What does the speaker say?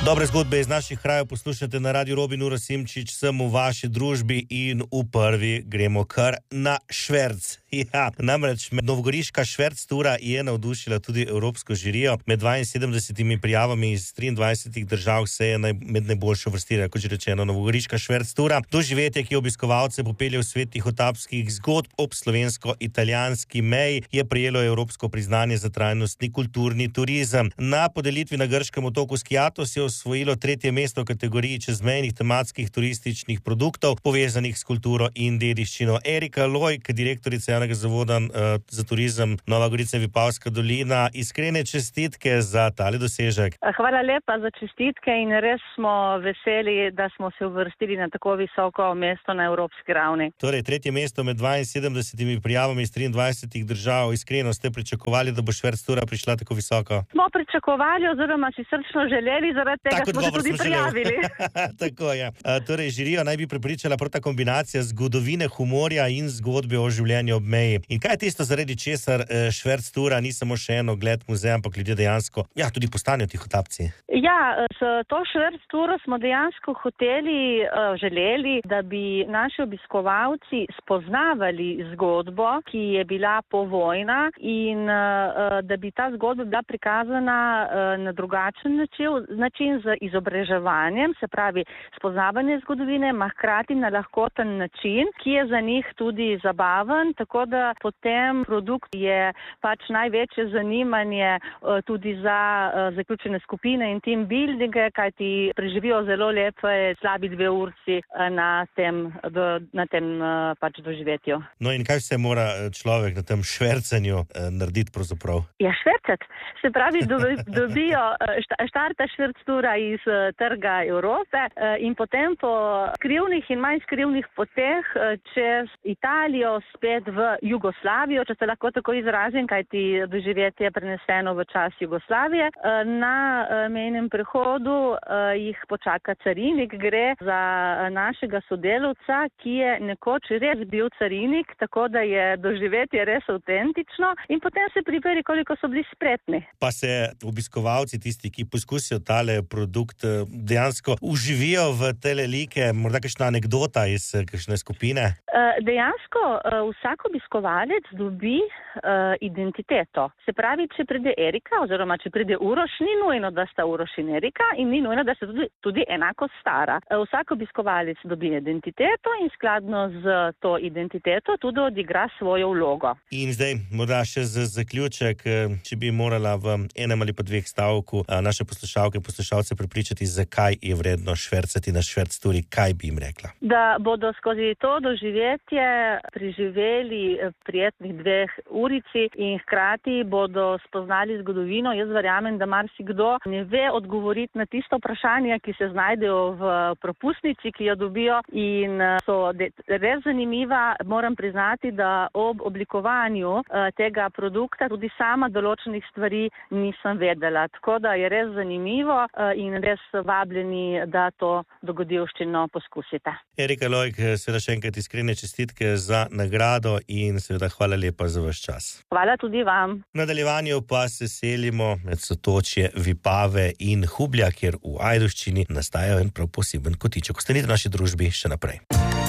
Dobre zgodbe iz naših krajev poslušate na Radiu Robin, Ura Simčič, sem v vaši družbi in v prvi gremo kar na šverc. Ja, namreč novogoriška šverc tura je navdušila tudi evropsko žirijo. Med 72 prijavami iz 23 držav se je med najboljšo vrstila, kot že rečeno, novogoriška šverc tura. Doživetje, ki obiskovalce popelje v svet tihotapskih zgodb ob slovensko-italijanski meji, je prejelo evropsko priznanje za trajnostni kulturni turizem. Na podelitvi na grškem otoku Skiatos je osvojilo 3. mesto v kategoriji čezmejnih tematskih turističnih produktov, povezanih s kulturo in dediščino. Erika Lojk, direktorica javnega zavoda za turizem Nova Gorica in Vipavska dolina, iskrene čestitke za tale dosežek. Hvala lepa za čestitke in res smo veseli, da smo se uvrstili na tako visoko mesto na evropski ravni. Torej, 3. mesto med 72 prijavami iz 23 držav. Iskreno ste pričakovali, da bo šverc tura prišla tako visoko? Smo pričakovali oziroma si srčno želeli, zaradi tega smo se tudi prijavili. Tako je. Torej, žirijo naj bi prepričala prav ta kombinacija zgodovine, humorja in zgodbe o življenju ob meji. In kaj je tisto, zaradi česar šverc tura ni samo še eno ogled muzeja, ampak ljudje dejansko tudi postanejo tihotapci? Ja, s to šverc turo smo dejansko želeli, da bi naši obiskovalci spoznavali zgodbo, ki je bila povojna in da bi ta zgodba bila prikazana na drugačen način z izobraževanjem, se pravi spoznavanje zgodovine, ma hkrati na lahkoten način, ki je za njih tudi zabaven, tako da potem produkt je pač največje zanimanje tudi za zaključene skupine in team buildinge, kajti preživijo zelo lepe slabi 2 urci na tem pač doživetju. No in kaj vse mora človek na tem švercanju narediti pravzaprav? Ja, švercati. Se pravi, dobijo štarta šverc tura iz trga Evrope in potem po skrivnih in manj skrivnih poteh čez Italijo spet v Jugoslavijo, če se lahko tako izrazim, kajti doživetje je preneseno v čas Jugoslavije. Na mejnem prehodu jih počaka carinik, gre za našega sodelavca, ki je nekoč res bil carinik, tako da je doživetje res avtentično in potem se priperi, koliko so bili spretni. Pa se obiskovalci, tisti, ki poskusijo tale produkt, dejansko uživijo v tele like, morda kakšna anekdota iz kakšne skupine? Dejansko vsak obiskovalec dobi identiteto. Se pravi, če pride Erika oziroma če pride Uroš, ni nujno, da sta Uroš in Erika in ni nujno, da sta tudi enako stara. Vsak obiskovalec dobi identiteto in skladno z to identiteto tudi odigra svojo vlogo. In zdaj, morda še za zaključek, če bi morala v enem ali pa 2 stavku naše poslušalke in poslušalce prepričati, zakaj je vredno švercati na šverc turi, kaj bi jim rekla? Da bodo skozi to doživetje preživeli prijetnih 2 urici in hkrati bodo spoznali zgodovino. Jaz verjamem, da marsikdo ne ve odgovoriti na tisto vprašanje, ki se znajdejo v propustnici, ki jo dobijo in so res zanimiva. Moram priznati, da ob oblikovanju tega produkta tudi sama določenih stvari nisem vedela. Tako da je res zanimivo in res vabljeni, da to dogodivščino poskusite. Erika Lojk, seveda še enkrat iskrene čestitke za nagrado in seveda hvala lepa za vaš čas. Hvala tudi vam. V nadaljevanju pa se selimo med sotočje Vipave in Hublja, kjer v Ajdovščini nastaja en prav poseben kotiček. Ostanite v naši družbi še naprej.